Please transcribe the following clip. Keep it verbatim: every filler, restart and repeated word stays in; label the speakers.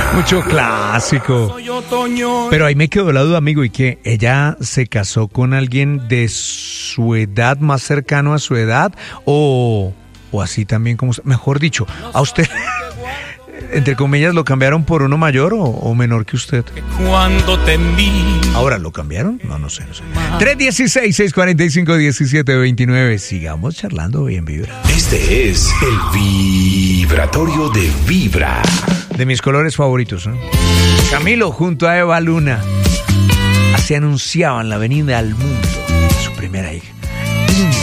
Speaker 1: Mucho clásico. Pero ahí me quedó la duda, amigo, ¿y qué? ¿Ella se casó con alguien de su edad, más cercano a su edad? ¿O, o así también como... Mejor dicho, a usted... entre comillas, ¿lo cambiaron por uno mayor o, o menor que usted?
Speaker 2: Cuando te envío.
Speaker 1: ¿Ahora lo cambiaron? No, no sé, no sé. tres uno seis, seis cuatro cinco, uno siete dos nueve. Sigamos charlando bien, Vibra.
Speaker 3: Este es el vibratorio de Vibra.
Speaker 1: De mis colores favoritos, ¿eh? Camilo junto a Eva Luna. Así anunciaban la venida al mundo de su primera hija.